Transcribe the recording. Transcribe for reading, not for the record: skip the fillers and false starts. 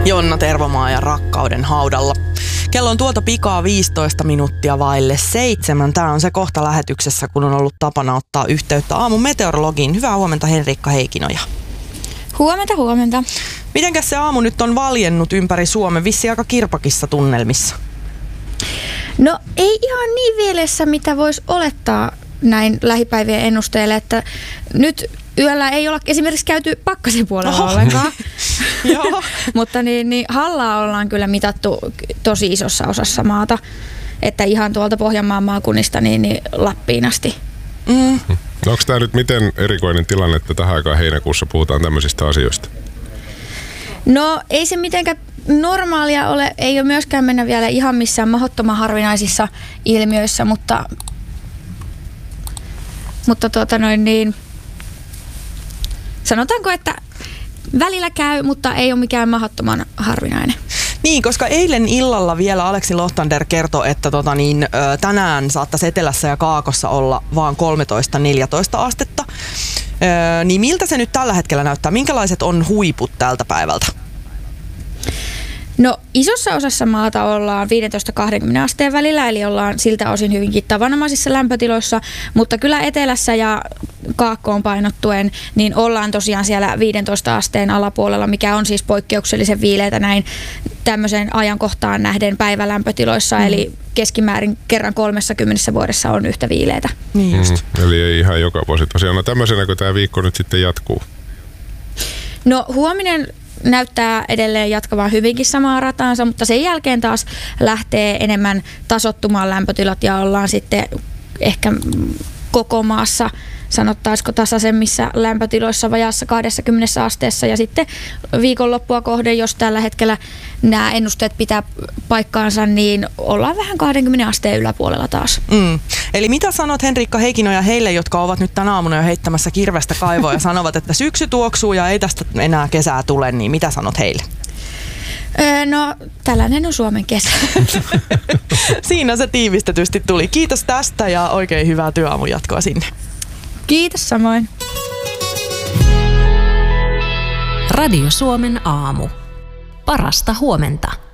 Jonna Tervomaa ja Rakkauden haudalla. Kello on tuota pikaa 15 minuuttia vaille 7. Tämä on se kohta lähetyksessä, kun on ollut tapana ottaa yhteyttä aamun meteorologiin. Hyvää huomenta, Henriikka Heikinoja. Huomenta. Mitenkäs se aamu nyt on valjennut ympäri Suomen? Vissiin aika kirpakissa tunnelmissa. No ei ihan niin vielessä, mitä voisi olettaa näin lähipäivien ennusteelle, että nyt yöllä ei olla esimerkiksi käyty pakkasen puolella ollenkaan. Mutta niin hallaa ollaan kyllä mitattu tosi isossa osassa maata, että ihan tuolta Pohjanmaan maakunnista niin Lappiin asti. No onko tämä nyt miten erikoinen tilanne, että tähän aikaan heinäkuussa puhutaan tämmöisistä asioista? No ei se mitenkään normaalia ole, ei ole myöskään mennä vielä ihan missään mahdottoman harvinaisissa ilmiöissä, mutta sanotaanko, että välillä käy, mutta ei ole mikään mahdottoman harvinainen. Niin, koska eilen illalla vielä Aleksi Lohtander kertoi, että tänään saattaisi etelässä ja kaakossa olla vaan 13-14 astetta. Niin miltä se nyt tällä hetkellä näyttää? Minkälaiset on huiput tältä päivältä? No isossa osassa maata ollaan 15-20 asteen välillä, eli ollaan siltä osin hyvinkin tavanomaisissa lämpötiloissa, mutta kyllä etelässä ja kaakkoon painottuen, niin ollaan tosiaan siellä 15 asteen alapuolella, mikä on siis poikkeuksellisen viileitä näin tämmöiseen ajankohtaan nähden päivälämpötiloissa, eli keskimäärin kerran 30 vuodessa on yhtä viileitä. Niin just. Eli ei ihan joka vuosi tosiaan. No tämmöisenäkö tämä viikko nyt sitten jatkuu? No huominen näyttää edelleen jatkavan hyvinkin samaa rataansa, mutta sen jälkeen taas lähtee enemmän tasoittumaan lämpötilat ja ollaan sitten ehkä koko maassa sanottaisiko tasaisemmissa lämpötiloissa vajaassa 20 asteessa ja sitten viikonloppua kohden, jos tällä hetkellä nämä ennusteet pitää paikkaansa, niin ollaan vähän 20 asteen yläpuolella taas. Eli mitä sanot, Henriikka Heikinoja, heille, jotka ovat nyt tänä aamuna jo heittämässä kirvestä kaivoa ja sanovat, että syksy tuoksuu ja ei tästä enää kesää tule, niin mitä sanot heille? No, tällainen on Suomen kesä. Siinä se tiivistetysti tuli. Kiitos tästä ja oikein hyvää työaamun jatkoa sinne. Kiitos samoin. Radio Suomen aamu. Parasta huomenta.